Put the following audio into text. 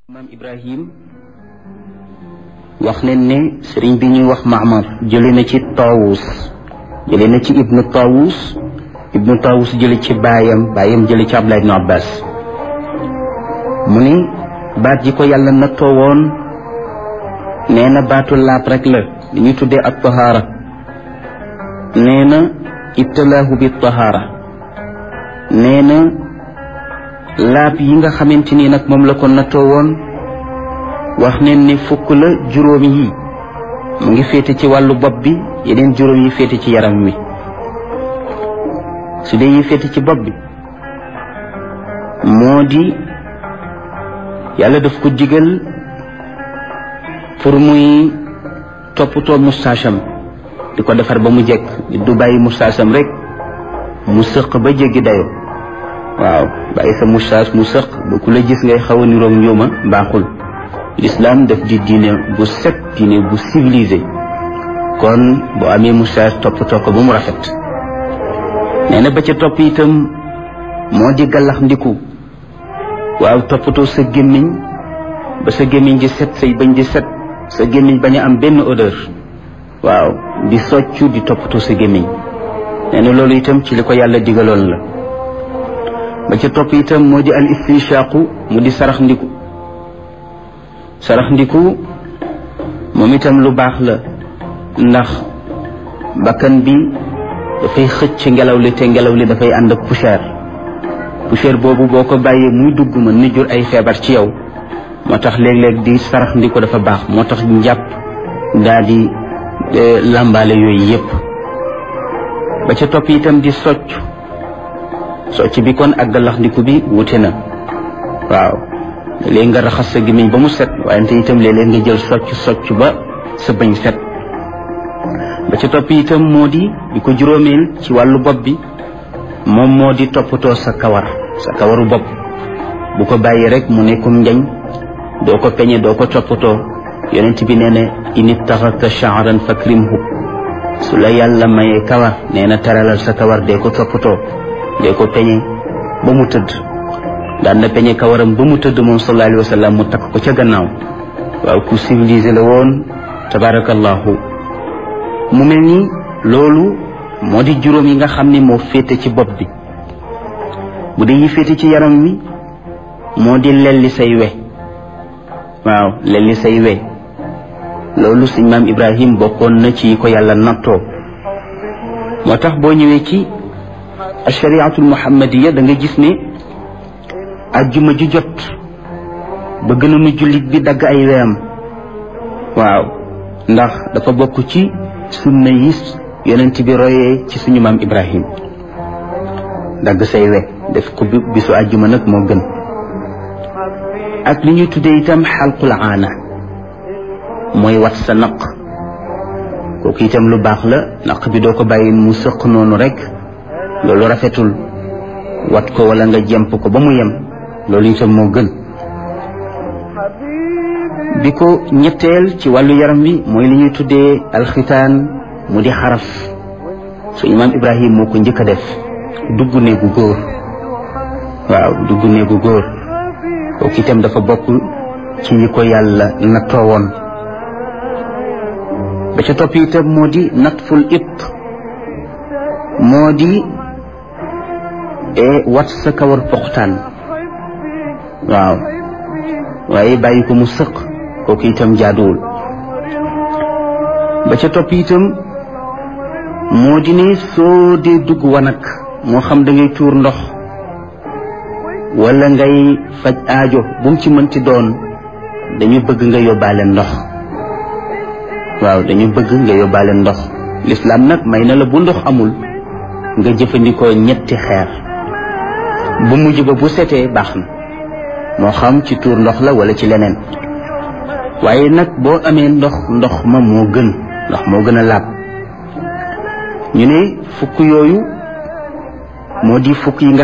maam Ibrahim wax nañ ne sëriñ bi ñuy wax Maamar jële na ci Taawus jële na ci ibnu Taawus jële ci baayam jële ci Abdullah ibnu Abbas mu ni baat ji ko yàlla nattoo woon nee na baatu laab rek la li ñu tuddee ak tahaara nee na ibtalaahu bi tahaara nee na laab yi nga xamante ni nag moom la ko nattoo woon wax neen ni fukk la juróom yi mu ngi féete ci wàllu bopp bi yeneen juróom yi féete ci yaram wi su dee yi féete ci bopp bi moo di yàlla daf ko digal pour muy toppatoo mustaasam di ko defar ba mu jekk du bàyyi mustaasam rek mu sëq ba jéggi dayo waaw bàyyi sa mustaas mu sëq ba ku la gis ngay xaw a niroog njuuma baaxul l'islam daf di diine bu set diine bu civilisé kon boo amee mustaas toppatoo ko ba mu rafet nee na ba ca topp itam moo di gàllax ndiku waaw toppatoo sa gémmiñ ba sa gémmiñ di set say bañ di set sa gémmiñ bañ a am benn odeur waaw di soccu di toppatoo sa gémmiñ nee na loolu itam ci li ko yàlla digaloon la ba ca topp itam moo di al istinshaqu mu di sarax ndiku moom itam lu baax la ndax bakkan bi dafay xëcc ngelaw li te ngelaw li dafay ànd ak poussière boobu boo ko bàyyee muy dugg mën na jur ay feebar ci yow moo tax léeg-léeg di sarax ndiku dafa baax moo tax njàpp daal di làmbaale yooyu yépp ba ca topp itam di socc bi kon ak galax ndiku bi wute na waaw léegi nga raxas sa gémmiñ ba mu set waaye te itam léeg-léeg nga jël socc ba sa bañ set ba ca topp itam moo di ko juróomeel ci wàllu bopp bi moom moo di toppatoo sa kawaru bopp bu ko bàyyi rek mu nekkum njañ doo ko peñe doo ko toppatoo yonent bi nee na in ittaxadta sha'ran fakrimhu su la yàlla mayee kawar nee na teralal sa kawar dee ko toppatoo dee ko peñe ba mu tëdd daan na peñe kawaram ba mu tëdd moom sallallahu alayhi wa sallam mu takk ko ca gannaaw waaw ku civilisé la woon tabarakallahu mu mel ni loolu moo di juróom yi nga xam ne moo féete ci bopp bi bu dee yi féete ci yaram wi moo di lelli say we waaw lelli say we loolu suñ maam Ibrahim bokkoon na ci ko yàlla nattoo moo tax boo ñëwee ci ashariatul muhammadiya da nga gis ne ajjuma ju jot bëgg na nu jullit bi dagg ay weyam waaw ndax dafa bokk ci sunna yi yonent bi royee ci suñu maam Ibrahim dagg say we def ko bisu ajjuma nag moo gën ak li ñuy tuddee itam xalqul aana mooy wat sa naq kooku itam lu baax la naq bi doo ko bàyyi mu sëq noonu rek loolu rafetul wat ko wala nga jemp ko ba mu yem loolu itam moo gën bi ko ñetteel ci wàllu yaram wi mooy li ñuy tuddee alxitaan mu di xaraf su imaam Ibrahim moo ko njëkk a def dugg néegu góor waaw dugg néegu góor kooku itam dafa bokk ci ñi ko yàlla nattoo woon ba ca topp itam moo di natful it moo di wat sa kawar poxtaan waaw waaye bàyyi ko mu sëq kooku itam jaaduwul ba ca topp itam moo di ne soo dee dugg wanag moo xam da ngay tuur ndox wala ngay faj aajo bu mu ci mënti doon dañu bëgg nga yóbbaale ndox waaw dañu bëgg nga yóbbaale ndox lislaam nag may na la bu ndox amul nga jëfandikoo ñetti xeer bu mujj ba bu setee baax na moo xam ci tuur ndox la wala ci leneen waaye nag boo amee ndox ma moo gën ndax moo gën a laab ñu ne fukk yooyu moo di fukk yi nga